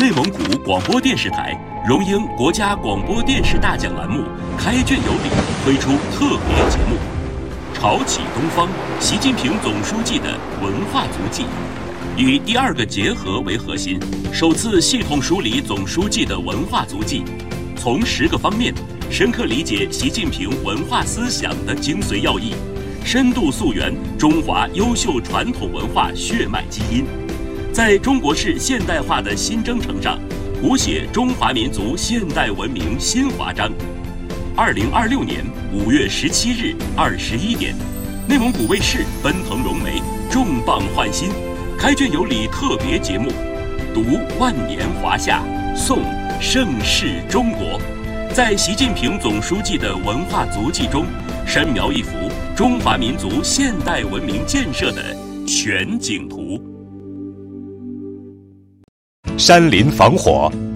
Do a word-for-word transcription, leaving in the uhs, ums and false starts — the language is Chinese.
内蒙古广播电视台荣膺国家广播电视大奖栏目开卷有礼推出特别节目《潮起东方：习近平总书记的文化足迹》，以第二个结合为核心，首次系统梳理总书记的文化足迹，从十个方面深刻理解习近平文化思想的精髓要义，深度溯源中华优秀传统文化血脉基因，在中国式现代化的新征程上，谱写中华民族现代文明新华章。二零二六年五月十七日二十一点，内蒙古卫视奔腾融媒，重磅换新，开卷有礼特别节目，读万年华夏，颂盛世中国，在习近平总书记的文化足迹中，深描一幅中华民族现代文明建设的全景图。 山林防火，